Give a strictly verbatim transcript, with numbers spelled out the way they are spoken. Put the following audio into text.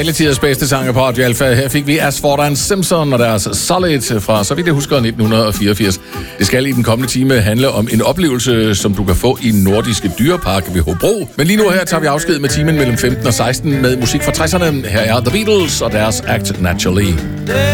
alle tiders bedste sange på Radio Alfa. Her fik vi Ashford and Simpson og deres Solid fra, så vidt jeg husker, nitten fireogfirs. Det skal i den kommende time handle om en oplevelse, som du kan få i Nordiske Dyrepark ved Hobro. Men lige nu her tager vi afsked med timen mellem femten og seksten med musik fra tresserne. Her er The Beatles og deres Act Naturally.